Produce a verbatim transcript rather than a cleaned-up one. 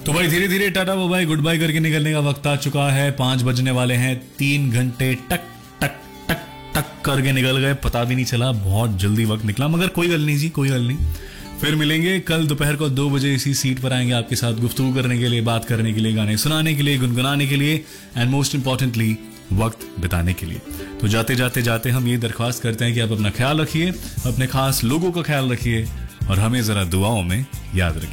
तो भाई धीरे धीरे टाटा बाय गुड बाय करके निकलने का वक्त आ चुका है। पांच बजने वाले हैं, तीन घंटे टक टक टक टक करके निकल गए, पता भी नहीं चला, बहुत जल्दी वक्त निकला। मगर कोई गल नहीं जी, कोई गल नहीं, फिर मिलेंगे कल दोपहर को दो बजे इसी सीट पर आएंगे आपके साथ गुफ्तगू करने के लिए, बात करने के लिए, गाने सुनाने के लिए, गुनगुनाने के लिए एंड मोस्ट इंपॉर्टेंटली वक्त बिताने के लिए। तो जाते जाते जाते हम ये दरख्वास्त करते हैं कि आप अपना ख्याल रखिए, अपने खास लोगों का ख्याल रखिए और हमें जरा दुआओं में याद रखिए।